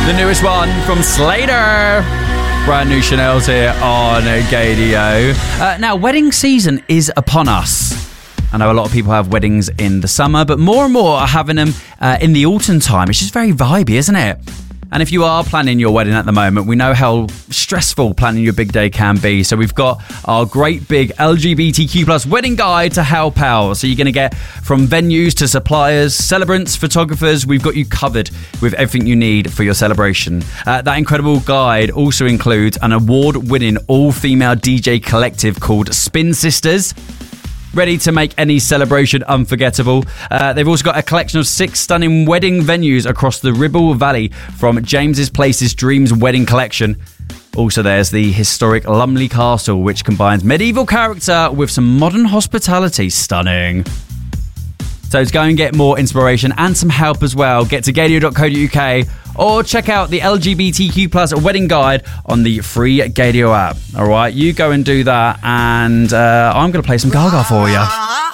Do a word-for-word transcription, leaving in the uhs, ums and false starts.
The newest one from Slater. Brand new Chanel's here on Gaydio. Uh, now, wedding season is upon us. I know a lot of people have weddings in the summer, but more and more are having them uh, in the autumn time. It's just very vibey, isn't it? And if you are planning your wedding at the moment, we know how stressful planning your big day can be. So we've got our great big L G B T Q plus wedding guide to help out. So you're going to get from venues to suppliers, celebrants, photographers. We've got you covered with everything you need for your celebration. Uh, that incredible guide also includes an award-winning all-female D J collective called Spin Sisters. Ready to make any celebration unforgettable. Uh, they've also got a collection of six stunning wedding venues across the Ribble Valley from James's Place's Dreams Wedding Collection. Also, there's the historic Lumley Castle, which combines medieval character with some modern hospitality. Stunning. So to go and get more inspiration and some help as well, get to gaydio dot co dot uk or check out the L G B T Q plus wedding guide on the free Gaydio app. All right, you go and do that, and uh, I'm going to play some Gaga for you.